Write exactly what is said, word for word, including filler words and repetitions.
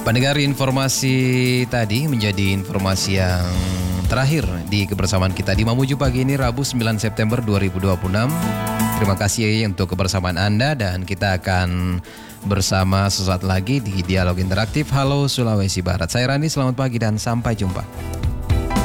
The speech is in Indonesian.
Pendengar, informasi tadi menjadi informasi yang terakhir di kebersamaan kita di Mamuju pagi ini, Rabu sembilan September dua ribu dua puluh enam. Terima kasih untuk kebersamaan Anda dan kita akan bersama sesaat lagi di Dialog Interaktif Halo Sulawesi Barat. Saya Rani, selamat pagi dan sampai jumpa.